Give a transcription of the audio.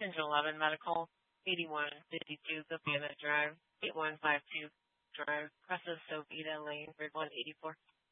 Central 11 Medical, 8152 Gaviana Drive, 8152 Drive, Cressa Sovita Lane, Grid 184.